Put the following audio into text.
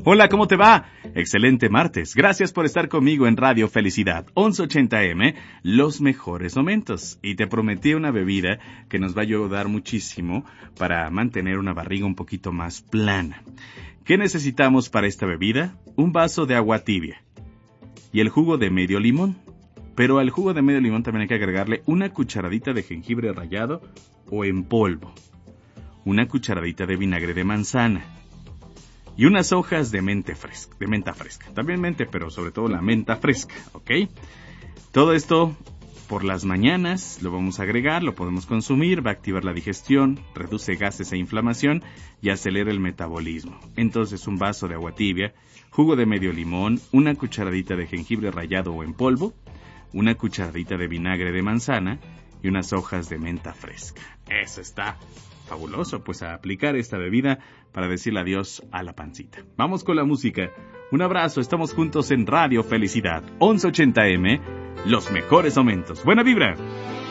Hola, ¿cómo te va? Excelente martes. Gracias por estar conmigo en Radio Felicidad 1180M, los mejores momentos. Y te prometí una bebida que nos va a ayudar muchísimo para mantener una barriga un poquito más plana. ¿Qué necesitamos para esta bebida? Un vaso de agua tibia y el jugo de medio limón. Pero al jugo de medio limón también hay que agregarle una cucharadita de jengibre rallado o en polvo, una cucharadita de vinagre de manzana y unas hojas de menta fresca. También mente, pero sobre todo la menta fresca, ¿ok? Todo esto por las mañanas lo vamos a agregar, lo podemos consumir, va a activar la digestión, reduce gases e inflamación y acelera el metabolismo. Entonces un vaso de agua tibia, jugo de medio limón, una cucharadita de jengibre rallado o en polvo, una cucharadita de vinagre de manzana y unas hojas de menta fresca. Eso está fabuloso, pues a aplicar esta bebida para decirle adiós a la pancita. Vamos con la música. Un abrazo, estamos juntos en Radio Felicidad 1180M, los mejores momentos. ¡Buena vibra!